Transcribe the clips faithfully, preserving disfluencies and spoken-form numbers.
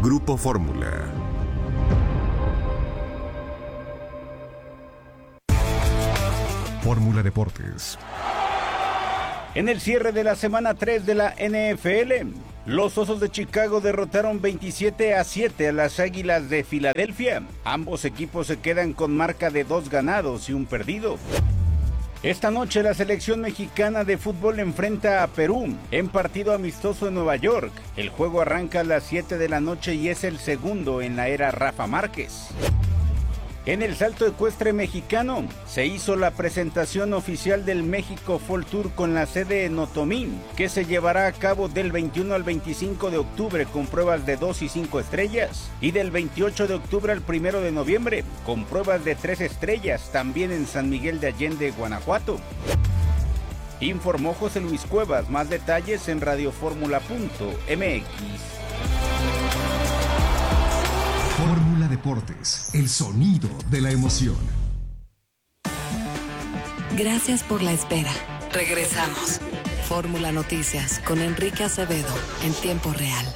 Grupo Fórmula. Fórmula Deportes. En el cierre de la semana tres de la N F L, los Osos de Chicago derrotaron veintisiete a siete a las Águilas de Filadelfia. Ambos equipos se quedan con marca de dos ganados y un perdido. Esta noche la selección mexicana de fútbol enfrenta a Perú en partido amistoso en Nueva York. El juego arranca a las siete de la noche y es el segundo en la era Rafa Márquez. En el salto ecuestre mexicano se hizo la presentación oficial del México Fall Tour con la sede en Otomí, que se llevará a cabo del veintiuno al veinticinco de octubre con pruebas de dos y cinco estrellas y del veintiocho de octubre al primero de noviembre con pruebas de tres estrellas también en San Miguel de Allende, Guanajuato. Informó José Luis Cuevas. Más detalles en radioformula punto m x. Fórmula Deportes, el sonido de la emoción. Gracias por la espera. Regresamos. Fórmula Noticias con Enrique Acevedo en tiempo real.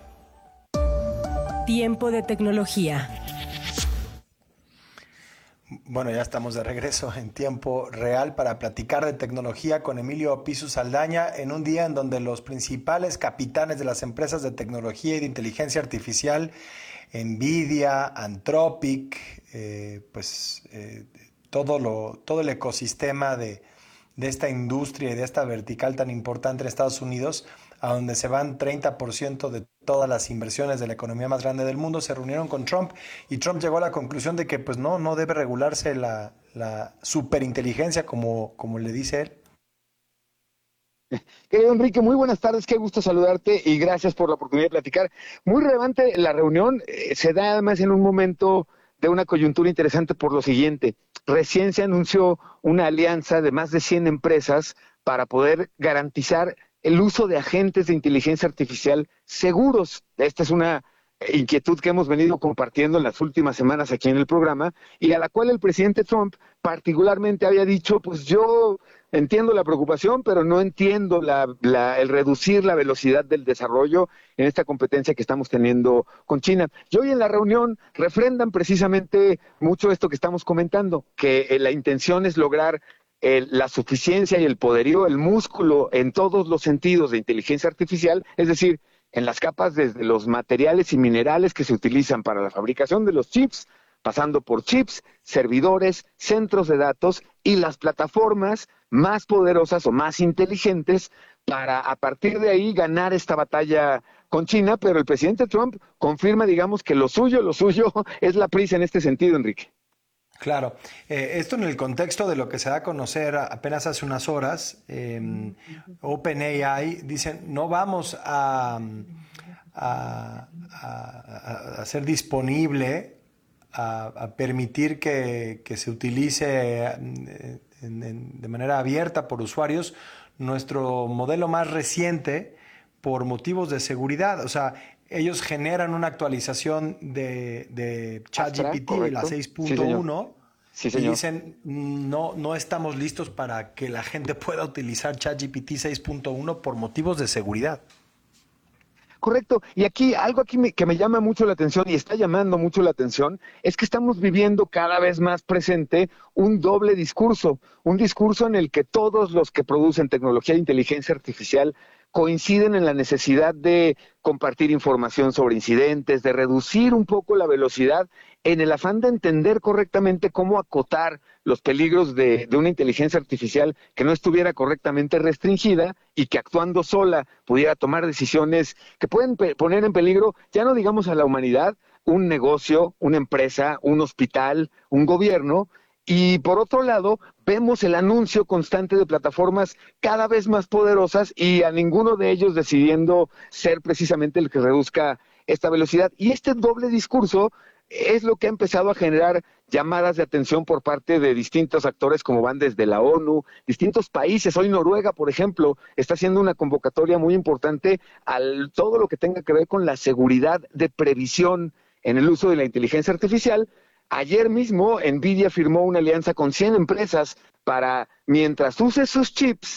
Tiempo de tecnología. Bueno, ya estamos de regreso en tiempo real para platicar de tecnología con Emilio Pisu Saldaña en un día en donde los principales capitanes de las empresas de tecnología y de inteligencia artificial, Nvidia, Anthropic, eh, pues eh, todo, lo, todo el ecosistema de, de esta industria y de esta vertical tan importante en Estados Unidos, a donde se van treinta por ciento de todas las inversiones de la economía más grande del mundo, se reunieron con Trump y Trump llegó a la conclusión de que pues no, no debe regularse la, la superinteligencia como, como le dice él. Querido Enrique, muy buenas tardes, qué gusto saludarte y gracias por la oportunidad de platicar. Muy relevante la reunión, eh, se da además en un momento de una coyuntura interesante por lo siguiente. Recién se anunció una alianza de más de cien empresas para poder garantizar el uso de agentes de inteligencia artificial seguros. Esta es una inquietud que hemos venido compartiendo en las últimas semanas aquí en el programa y a la cual el presidente Trump particularmente había dicho, pues yo entiendo la preocupación, pero no entiendo la, la, el reducir la velocidad del desarrollo en esta competencia que estamos teniendo con China. Y hoy en la reunión refrendan precisamente mucho esto que estamos comentando, que eh, la intención es lograr eh, la suficiencia y el poderío, el músculo en todos los sentidos de inteligencia artificial, es decir, en las capas desde los materiales y minerales que se utilizan para la fabricación de los chips, pasando por chips, servidores, centros de datos y las plataformas más poderosas o más inteligentes para a partir de ahí ganar esta batalla con China, pero el presidente Trump confirma, digamos, que lo suyo, lo suyo es la prisa en este sentido, Enrique. Claro, eh, esto en el contexto de lo que se da a conocer apenas hace unas horas, eh, OpenAI dicen no vamos a, a, a, a hacer disponible, a, a permitir que, que se utilice en, en, de manera abierta por usuarios nuestro modelo más reciente por motivos de seguridad. O sea, ellos generan una actualización de, de ChatGPT, la seis punto uno, sí, sí, y dicen, no, no estamos listos para que la gente pueda utilizar ChatGPT seis punto uno por motivos de seguridad. Correcto, y aquí algo aquí me, que me llama mucho la atención y está llamando mucho la atención es que estamos viviendo cada vez más presente un doble discurso, un discurso en el que todos los que producen tecnología de inteligencia artificial coinciden en la necesidad de compartir información sobre incidentes, de reducir un poco la velocidad en el afán de entender correctamente cómo acotar los peligros de, de una inteligencia artificial que no estuviera correctamente restringida y que actuando sola pudiera tomar decisiones que pueden pe- poner en peligro, ya no digamos a la humanidad, un negocio, una empresa, un hospital, un gobierno. Y por otro lado, vemos el anuncio constante de plataformas cada vez más poderosas y a ninguno de ellos decidiendo ser precisamente el que reduzca esta velocidad. Y este doble discurso es lo que ha empezado a generar llamadas de atención por parte de distintos actores como van desde la ONU, distintos países. Hoy Noruega, por ejemplo, está haciendo una convocatoria muy importante a todo lo que tenga que ver con la seguridad de previsión en el uso de la inteligencia artificial. Ayer mismo, Nvidia firmó una alianza con cien empresas para, mientras uses sus chips,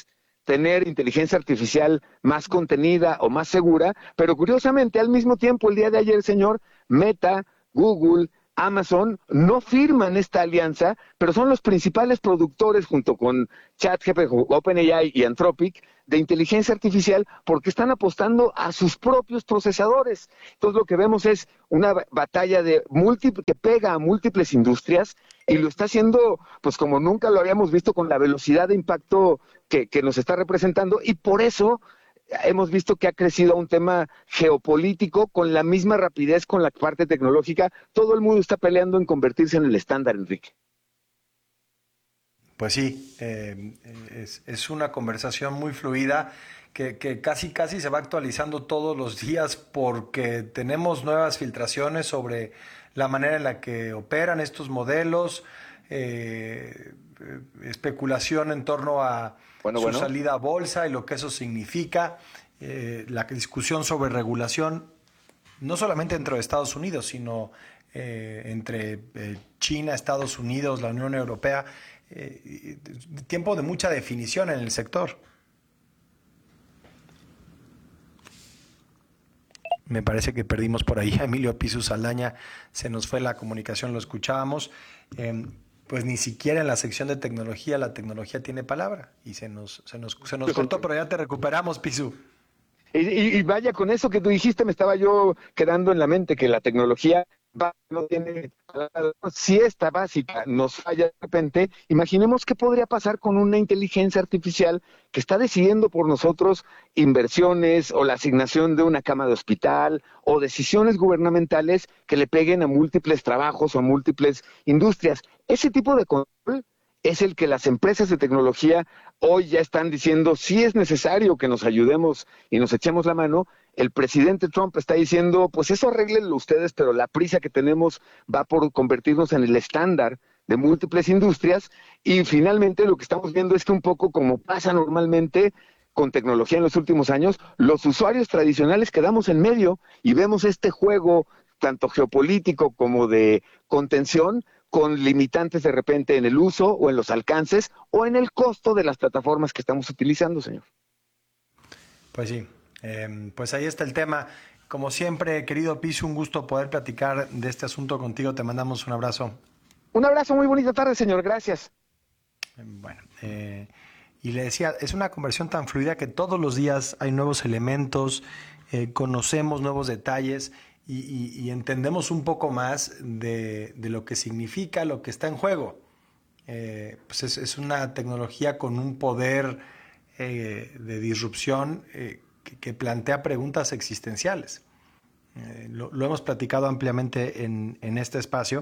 tener inteligencia artificial más contenida o más segura, pero curiosamente al mismo tiempo el día de ayer, señor, Meta, Google, Amazon no firman esta alianza, pero son los principales productores junto con ChatGPT, OpenAI y Anthropic de inteligencia artificial porque están apostando a sus propios procesadores. Entonces lo que vemos es una batalla de múltiple, que pega a múltiples industrias y lo está haciendo pues como nunca lo habíamos visto con la velocidad de impacto que, que nos está representando y por eso hemos visto que ha crecido a un tema geopolítico con la misma rapidez con la parte tecnológica. Todo el mundo está peleando en convertirse en el estándar, Enrique. Pues sí, eh, es, es una conversación muy fluida que, que casi casi se va actualizando todos los días porque tenemos nuevas filtraciones sobre la manera en la que operan estos modelos, eh, especulación en torno a Bueno, su bueno. salida a bolsa y lo que eso significa, eh, la discusión sobre regulación, no solamente dentro de Estados Unidos, sino eh, entre eh, China, Estados Unidos, la Unión Europea, eh, tiempo de mucha definición en el sector. Me parece que perdimos por ahí a Emilio Pisu Saldaña, se nos fue la comunicación, lo escuchábamos. Eh, Pues ni siquiera en la sección de tecnología la tecnología tiene palabra y se nos, se nos, se nos cortó, pero ya te recuperamos, Pisu. Y, y, y vaya, con eso que tú dijiste me estaba yo quedando en la mente que la tecnología va, no tiene palabra. Si esta básica nos falla de repente, imaginemos qué podría pasar con una inteligencia artificial que está decidiendo por nosotros inversiones o la asignación de una cama de hospital o decisiones gubernamentales que le peguen a múltiples trabajos o a múltiples industrias. Ese tipo de control es el que las empresas de tecnología hoy ya están diciendo sí es necesario que nos ayudemos y nos echemos la mano. El presidente Trump está diciendo, pues eso arréglenlo ustedes, pero la prisa que tenemos va por convertirnos en el estándar de múltiples industrias y finalmente lo que estamos viendo es que un poco como pasa normalmente con tecnología en los últimos años, los usuarios tradicionales quedamos en medio y vemos este juego tanto geopolítico como de contención con limitantes de repente en el uso o en los alcances o en el costo de las plataformas que estamos utilizando, señor. Pues sí, eh, pues ahí está el tema. Como siempre, querido Pisu, un gusto poder platicar de este asunto contigo. Te mandamos un abrazo. Un abrazo, muy bonita tarde, señor. Gracias. Bueno, eh, y le decía, es una conversión tan fluida que todos los días hay nuevos elementos, eh, conocemos nuevos detalles y, y, y entendemos un poco más de, de lo que significa, lo que está en juego. Eh, pues es, es una tecnología con un poder eh, de disrupción eh, que, que plantea preguntas existenciales. Eh, lo, lo hemos platicado ampliamente en, en este espacio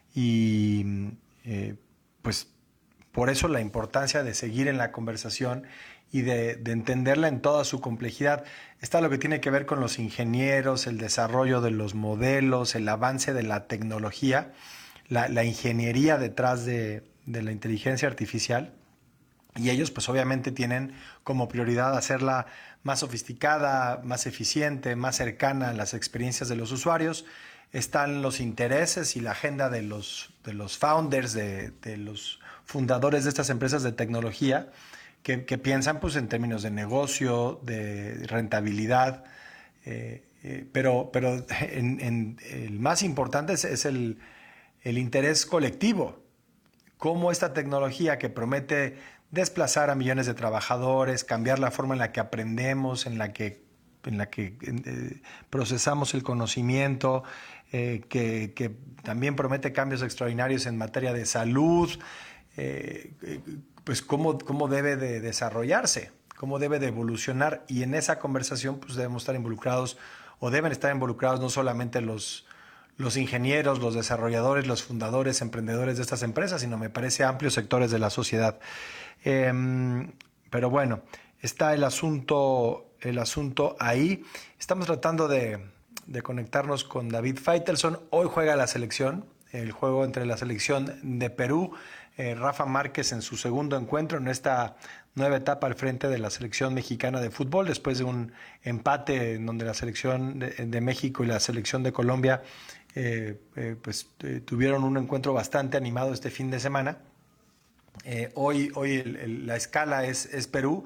y eh, pues por eso la importancia de seguir en la conversación y de, de entenderla en toda su complejidad. Está lo que tiene que ver con los ingenieros, el desarrollo de los modelos, el avance de la tecnología, la, la ingeniería detrás de, de la inteligencia artificial. Y ellos pues obviamente tienen como prioridad hacerla más sofisticada, más eficiente, más cercana a las experiencias de los usuarios. Están los intereses y la agenda de los, de los founders, de, de los fundadores de estas empresas de tecnología, que, que piensan pues, en términos de negocio, de rentabilidad, eh, eh, pero, pero en, en, el más importante es, es el, el interés colectivo. Cómo esta tecnología que promete desplazar a millones de trabajadores, cambiar la forma en la que aprendemos, en la que, en la que eh, procesamos el conocimiento, eh, que, que también promete cambios extraordinarios en materia de salud, eh, pues cómo, cómo debe de desarrollarse, cómo debe de evolucionar, y en esa conversación pues debemos estar involucrados o deben estar involucrados no solamente los, los ingenieros, los desarrolladores, los fundadores, emprendedores de estas empresas, sino me parece amplios sectores de la sociedad. Eh, pero bueno, está el asunto, el asunto ahí. Estamos tratando de, de conectarnos con David Faitelson. Hoy juega la selección, el juego entre la selección de Perú. Eh, Rafa Márquez en su segundo encuentro en esta nueva etapa al frente de la selección mexicana de fútbol, después de un empate en donde la selección de, de México y la selección de Colombia eh, eh, pues, eh, tuvieron un encuentro bastante animado este fin de semana. Eh, hoy hoy el, el, la escala es, es Perú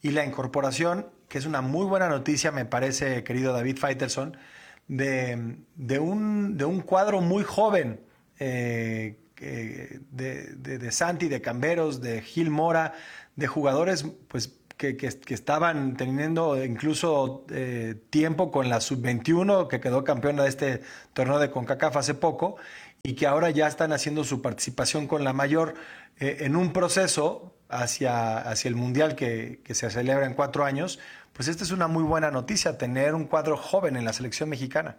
y la incorporación, que es una muy buena noticia, me parece, querido David Faitelson, de, de, un, de un cuadro muy joven, eh, de, de, de Santi, de Camberos, de Gil Mora, de jugadores pues que, que, que estaban teniendo incluso eh, tiempo con la sub veintiuno, que quedó campeona de este torneo de CONCACAF hace poco, y que ahora ya están haciendo su participación con la mayor eh, en un proceso hacia, hacia el Mundial que, que se celebra en cuatro años. Pues esta es una muy buena noticia, tener un cuadro joven en la selección mexicana.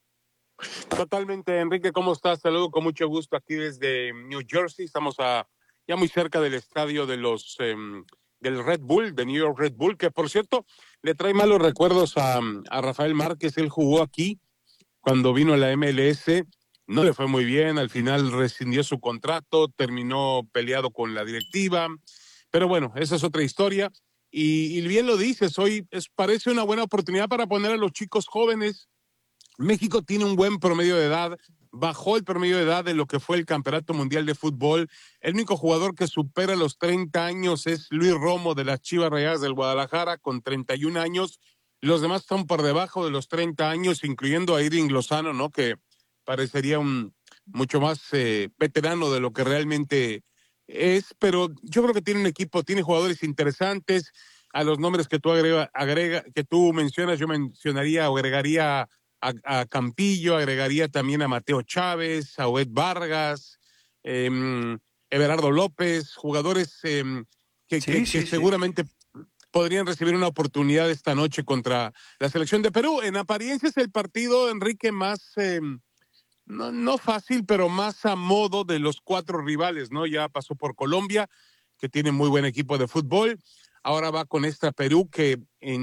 Totalmente, Enrique, ¿cómo estás? Saludo con mucho gusto aquí desde New Jersey. Estamos a, ya muy cerca del estadio de los eh, del Red Bull, de New York Red Bull, que por cierto le trae malos recuerdos a, a Rafael Márquez. Él jugó aquí cuando vino a la M L S, no le fue muy bien, al final rescindió su contrato, terminó peleado con la directiva, pero bueno, esa es otra historia. Y, y bien lo dices, hoy es, parece una buena oportunidad para poner a los chicos jóvenes. México tiene un buen promedio de edad, bajó el promedio de edad de lo que fue el Campeonato Mundial de Fútbol. El único jugador que supera los treinta años es Luis Romo de las Chivas Rayadas del Guadalajara con treinta y un años. Los demás están por debajo de los treinta años, incluyendo a Irving Lozano, ¿no? Que parecería un mucho más eh, veterano de lo que realmente es, pero yo creo que tiene un equipo, tiene jugadores interesantes. A los nombres que tú agrega, agrega que tú mencionas, yo mencionaría o agregaría A, a Campillo, agregaría también a Mateo Chávez, a Oed Vargas, eh, Everardo López, jugadores eh, que, sí, que, sí, que sí. seguramente podrían recibir una oportunidad esta noche contra la selección de Perú. En apariencia es el partido, Enrique, más, eh, no, no fácil, pero más a modo de los cuatro rivales, ¿no? Ya pasó por Colombia, que tiene muy buen equipo de fútbol. Ahora va con esta Perú, que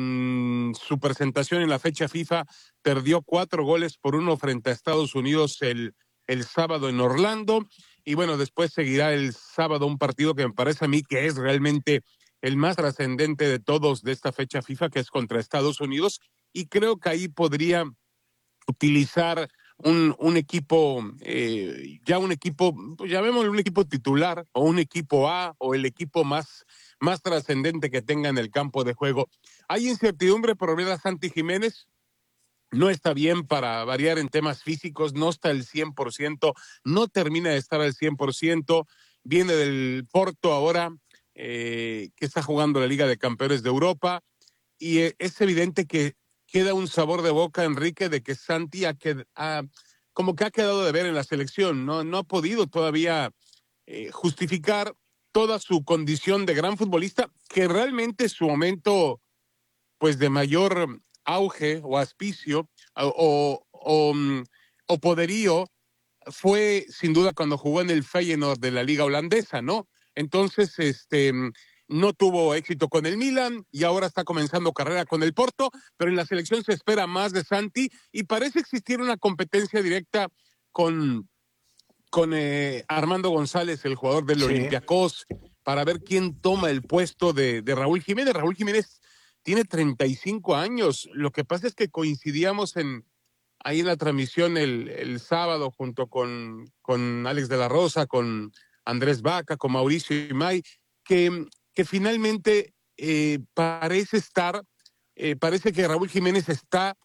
en su presentación en la fecha FIFA perdió cuatro goles por uno frente a Estados Unidos el, el sábado en Orlando. Y bueno, después seguirá el sábado un partido que me parece a mí que es realmente el más trascendente de todos de esta fecha FIFA, que es contra Estados Unidos. Y creo que ahí podría utilizar un, un equipo, eh, ya un equipo, pues llamémoslo un equipo titular, o un equipo A, o el equipo más, más trascendente que tenga en el campo de juego. Hay incertidumbre por ver a Santi Jiménez. No está bien para variar en temas físicos, no está al cien por ciento, no termina de estar al cien por ciento. Viene del Porto ahora, eh, que está jugando la Liga de Campeones de Europa, y eh, es evidente que queda un sabor de boca, Enrique, de que Santi ha, qued, ha, como que ha quedado de ver en la selección, no, no ha podido todavía eh, justificar toda su condición de gran futbolista, que realmente su momento pues de mayor auge o aspicio o, o, o, o poderío fue sin duda cuando jugó en el Feyenoord de la liga holandesa, ¿no? Entonces, este, no tuvo éxito con el Milan y ahora está comenzando carrera con el Porto, pero en la selección se espera más de Santi y parece existir una competencia directa con, con eh, Armando González, el jugador del sí. Olympiacos, para ver quién toma el puesto de, de Raúl Jiménez. Raúl Jiménez tiene treinta y cinco años. Lo que pasa es que coincidíamos en ahí en la transmisión el, el sábado junto con, con Alex de la Rosa, con Andrés Vaca, con Mauricio Imay, que, que finalmente eh, parece estar, eh, parece que Raúl Jiménez está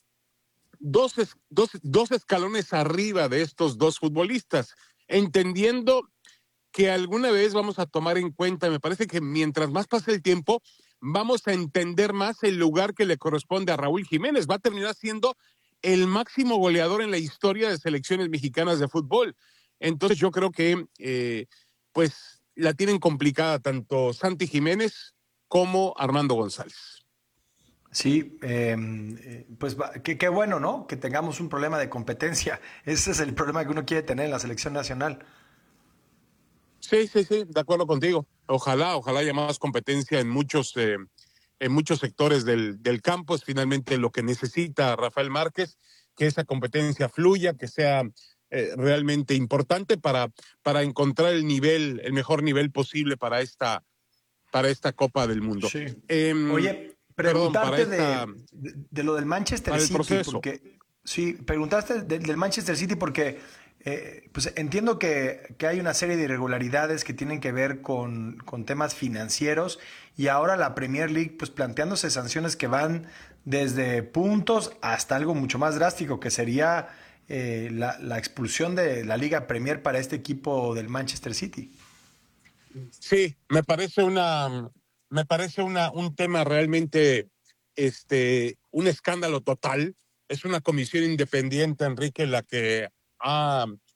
dos, dos, dos escalones arriba de estos dos futbolistas, entendiendo que alguna vez vamos a tomar en cuenta, me parece que mientras más pase el tiempo, vamos a entender más el lugar que le corresponde a Raúl Jiménez. Va a terminar siendo el máximo goleador en la historia de selecciones mexicanas de fútbol. Entonces yo creo que eh, pues la tienen complicada tanto Santi Jiménez como Armando González. Sí, eh, pues qué qué bueno, ¿no? Que tengamos un problema de competencia. Ese es el problema que uno quiere tener en la selección nacional. Sí, sí, sí, de acuerdo contigo. Ojalá, ojalá haya más competencia en muchos, eh, en muchos sectores del, del campo. Es finalmente lo que necesita Rafael Márquez, que esa competencia fluya, que sea eh, realmente importante para, para encontrar el nivel, el mejor nivel posible para esta, para esta Copa del Mundo. Sí. Eh, Oye, preguntarte perdón, esta, de, de, de lo del Manchester para el City, proceso. porque sí, preguntaste de, del Manchester City porque Eh, pues entiendo que, que hay una serie de irregularidades que tienen que ver con, con temas financieros y ahora la Premier League pues planteándose sanciones que van desde puntos hasta algo mucho más drástico que sería eh, la, la expulsión de la Liga Premier para este equipo del Manchester City. Sí, me parece una, me parece una, un tema realmente, este, un escándalo total. Es una comisión independiente, Enrique, la que ha